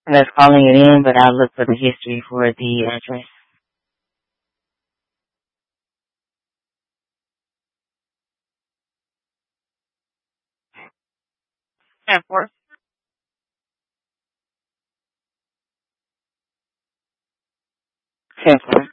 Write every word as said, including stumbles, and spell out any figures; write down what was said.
And that's calling it in, but I'll look for the history for the address. ten four. ten four.